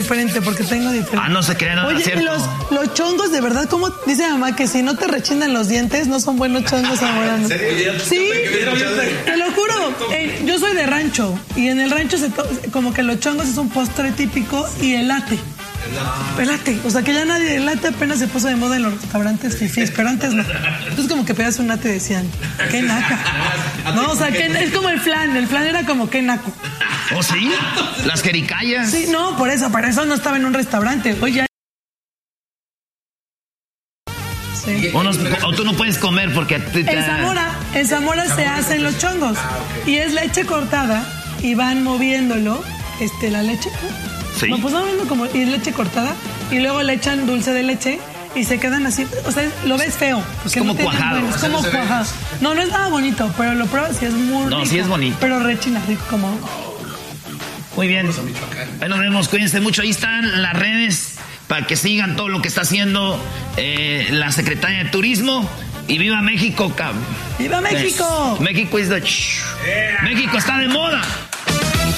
diferente porque tengo diferente. Ah, no se crean, no es cierto. Los chongos, de verdad, como dice mamá, que si no te rechinan los dientes, no son buenos chongos zamoranos. Sí, te lo juro. Yo soy de rancho y en el rancho como que los chongos es un postre típico y el latte. El latte, o sea que ya nadie, el latte apenas se puso de moda en los restaurantes fifís, pero antes no. Entonces como que pedías un latte y decían, qué naca. No, o sea, que es como el flan era como qué naco. ¿Oh, sí? ¿Las jericayas? Sí, no, por eso no estaba en un restaurante. Oye, sí. O tú no puedes comer porque... En Zamora se hacen los chongos. Y es leche cortada y van moviéndolo, la leche, ¿no? Sí. No, pues como y leche cortada y luego le echan dulce de leche y se quedan así, o sea, lo ves feo. Es como cuajado. Es como cuajado. No es nada bonito, pero lo pruebas y es muy rico. No, sí es bonito. Pero rechina, rico como... Muy bien. Ahí nos vemos, cuídense mucho. Ahí están las redes para que sigan todo lo que está haciendo la Secretaría de Turismo. Y viva México, cabrón. ¡Viva México! México está de moda.